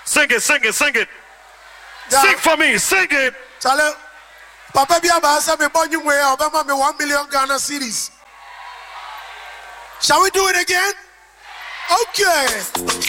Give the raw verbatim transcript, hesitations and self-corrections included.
Sing it, sing it, sing it. Yeah. Sing for me, sing it. Chale, Papa Biaba said me born you way, Obama me one million Ghana cedis. Shall we do it again? Okay.